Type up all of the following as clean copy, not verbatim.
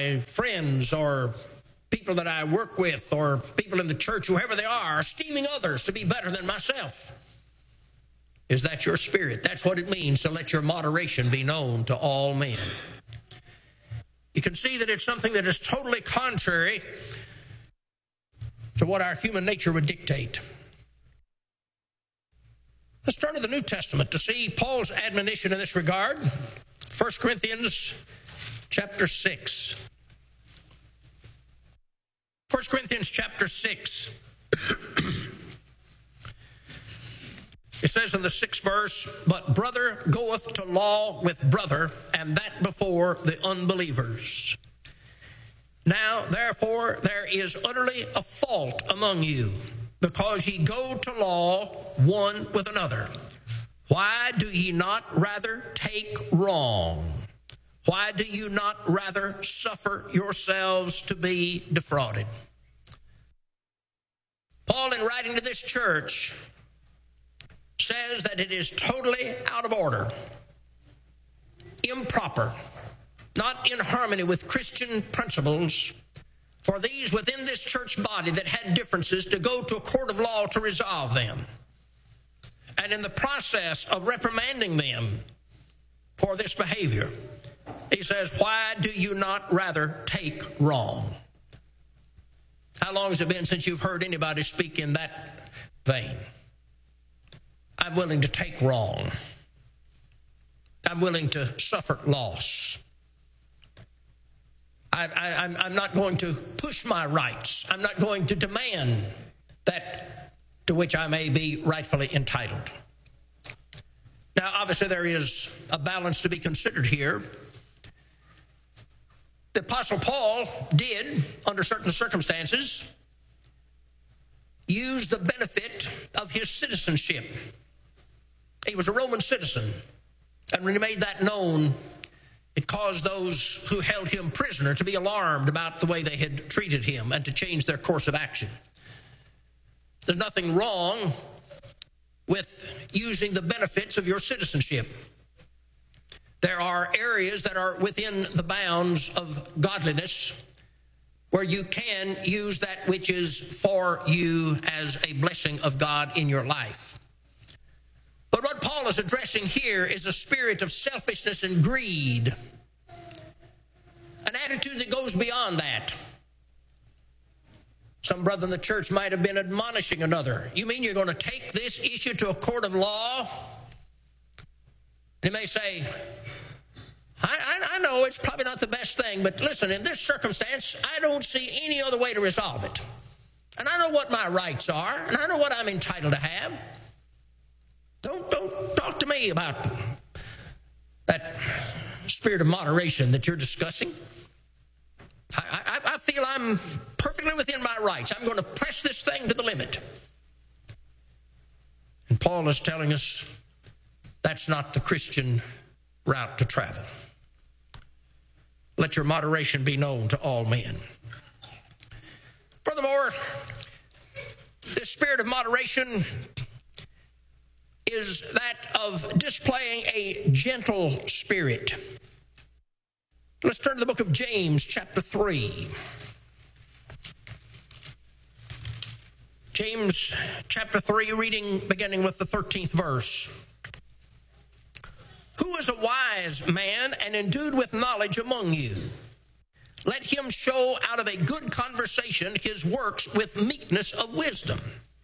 my friends or people that I work with or people in the church, whoever they are, esteeming others to be better than myself. Is that your spirit? That's what it means to let your moderation be known to all men. You can see that it's something that is totally contrary to what our human nature would dictate. Let's turn to the New Testament to see Paul's admonition in this regard. 1 Corinthians chapter 6. 1 Corinthians chapter 6. It says in the 6th verse, "But brother goeth to law with brother, and that before the unbelievers. Now, therefore, there is utterly a fault among you, because ye go to law one with another. Why do ye not rather take wrong? Why do you not rather suffer yourselves to be defrauded?" Paul, in writing to this church, says that it is totally out of order, improper, not in harmony with Christian principles, for these within this church body that had differences to go to a court of law to resolve them. And in the process of reprimanding them for this behavior, he says, "Why do you not rather take wrong?" How long has it been since you've heard anybody speak in that vein? I'm willing to take wrong. I'm willing to suffer loss. I'm not going to push my rights. I'm not going to demand that to which I may be rightfully entitled. Now, obviously, there is a balance to be considered here. The Apostle Paul did, under certain circumstances, use the benefit of his citizenship. He was a Roman citizen, and when he made that known, it caused those who held him prisoner to be alarmed about the way they had treated him and to change their course of action. There's nothing wrong with using the benefits of your citizenship. There are areas that are within the bounds of godliness where you can use that which is for you as a blessing of God in your life. But what Paul is addressing here is a spirit of selfishness and greed, an attitude that goes beyond that. Some brother in the church might have been admonishing another. You mean you're going to take this issue to a court of law? And he may say, I know it's probably not the best thing, but listen, in this circumstance, I don't see any other way to resolve it. And I know what my rights are, and I know what I'm entitled to have. Don't talk to me about that spirit of moderation that you're discussing. I feel I'm perfectly within my rights. I'm going to press this thing to the limit. And Paul is telling us that's not the Christian route to travel. Let your moderation be known to all men. Furthermore, this spirit of moderation is that of displaying a gentle spirit. Let's turn to the book of James, chapter 3. James, chapter 3, reading beginning with the 13th verse. "Who is a wise man and endued with knowledge among you? Let him show out of a good conversation his works with meekness of wisdom.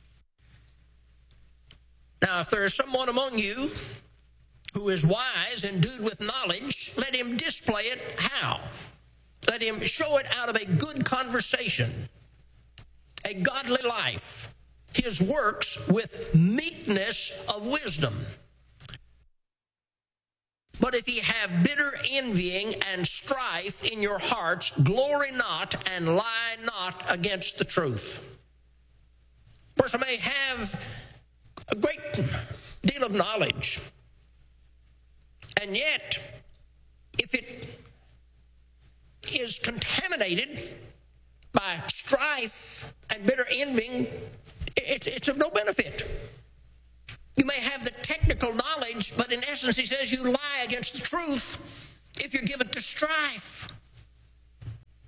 Now, if there is someone among you who is wise, endued with knowledge, let him display it how? Let him show it out of a good conversation, a godly life, his works with meekness of wisdom. But if ye have bitter envying and strife in your hearts, glory not and lie not against the truth." A person may have a great deal of knowledge, and yet, if it is contaminated by strife and bitter envying, it's of no benefit. You may have the technical knowledge, but in essence, he says you lie against the truth if you're given to strife.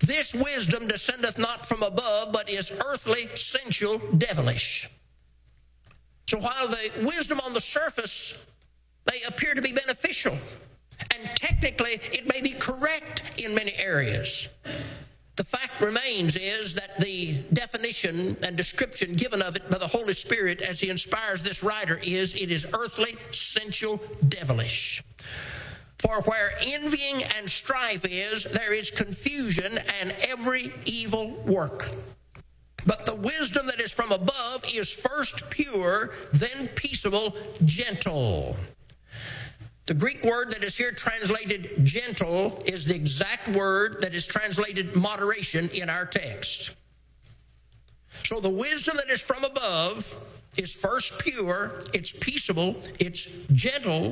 This wisdom descendeth not from above, but is earthly, sensual, devilish. So while the wisdom on the surface may appear to be beneficial, and technically it may be correct in many areas, the fact remains is that the definition and description given of it by the Holy Spirit as He inspires this writer is, it is earthly, sensual, devilish. For where envying and strife is, there is confusion and every evil work. But the wisdom that is from above is first pure, then peaceable, gentle. The Greek word that is here translated gentle is the exact word that is translated moderation in our text. So the wisdom that is from above is first pure, it's peaceable, it's gentle.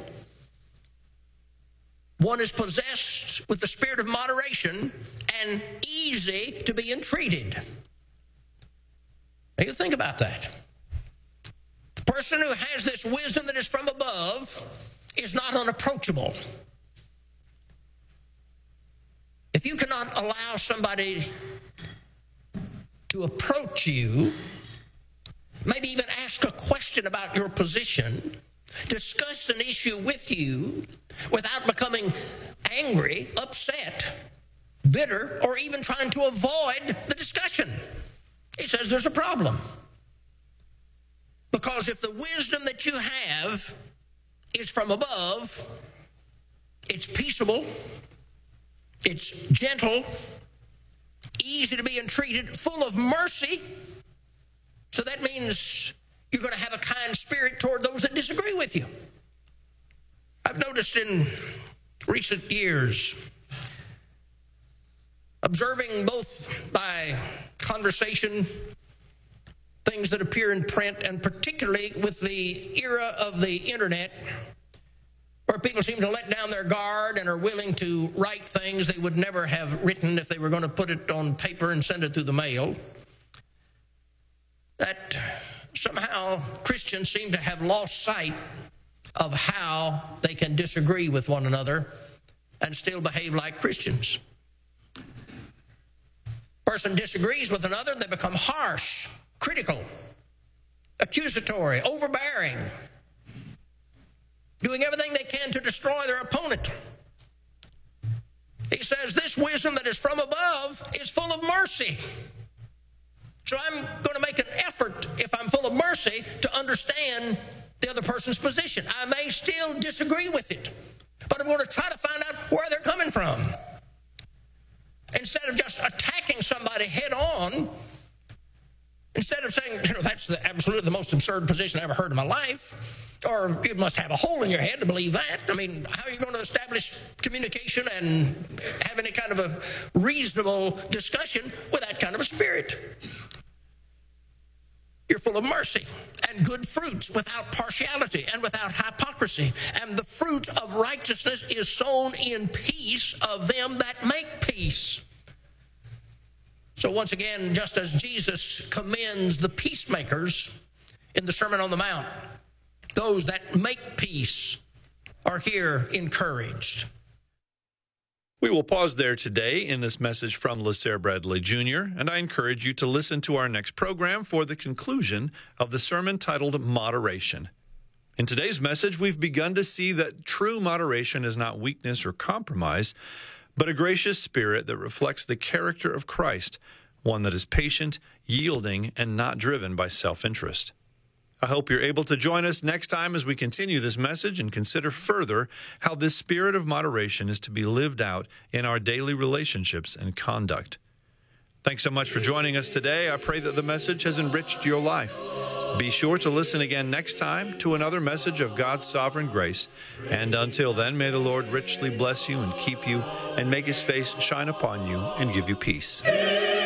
One is possessed with the spirit of moderation and easy to be entreated. Now you think about that. The person who has this wisdom that is from above is not unapproachable. If you cannot allow somebody to approach you, maybe even ask a question about your position, discuss an issue with you without becoming angry, upset, bitter, or even trying to avoid the discussion, he says there's a problem. Because if the wisdom that you have is from above, it's peaceable, it's gentle, easy to be entreated, full of mercy. So that means you're going to have a kind spirit toward those that disagree with you. I've noticed in recent years, observing both by conversation, things that appear in print, and particularly with the era of the internet, where people seem to let down their guard and are willing to write things they would never have written if they were going to put it on paper and send it through the mail, that somehow Christians seem to have lost sight of how they can disagree with one another and still behave like Christians. Person disagrees with another, they become harsh, critical, accusatory, overbearing, doing everything they can to destroy their opponent. He says this wisdom that is from above is full of mercy. So I'm going to make an effort, if I'm full of mercy, to understand the other person's position. I may still disagree with it, but I'm going to try to find out where they're coming from. Instead of just attacking somebody head on, instead of saying, that's absolutely the most absurd position I ever heard in my life, or you must have a hole in your head to believe that. I mean, how are you going to establish communication and have any kind of a reasonable discussion with that kind of a spirit? You're full of mercy and good fruits without partiality and without hypocrisy. And the fruit of righteousness is sown in peace of them that make peace. So once again, just as Jesus commends the peacemakers in the Sermon on the Mount, those that make peace are here encouraged. We will pause there today in this message from LaSalle Bradley Jr., and I encourage you to listen to our next program for the conclusion of the sermon titled Moderation. In today's message, we've begun to see that true moderation is not weakness or compromise, but a gracious spirit that reflects the character of Christ, one that is patient, yielding, and not driven by self-interest. I hope you're able to join us next time as we continue this message and consider further how this spirit of moderation is to be lived out in our daily relationships and conduct. Thanks so much for joining us today. I pray that the message has enriched your life. Be sure to listen again next time to another message of God's sovereign grace. And until then, may the Lord richly bless you and keep you and make His face shine upon you and give you peace.